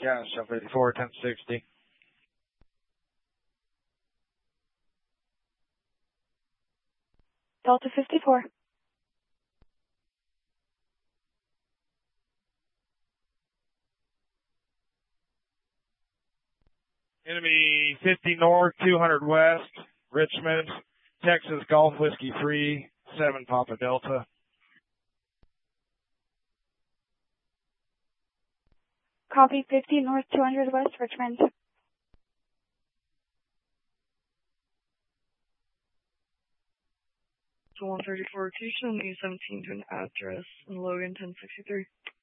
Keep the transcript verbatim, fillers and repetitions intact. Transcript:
Yeah, Shell fifty-four, ten sixty. Delta fifty-four. Enemy fifty north, two hundred west, Richmond, Texas Golf Whiskey three, seven Papa Delta. Copy, fifty north, two hundred west, Richmond. one thirty-four, can you show me seventeen to an address in Logan ten sixty-three?